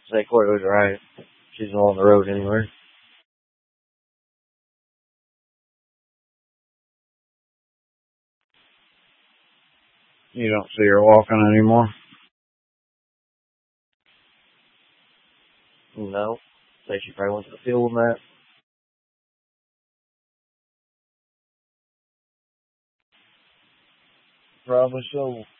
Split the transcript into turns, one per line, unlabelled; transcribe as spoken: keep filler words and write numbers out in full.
Say Courtney was right. She's on the road anywhere. You don't see her walking anymore? No. Say she probably went to the field with that. Probably so.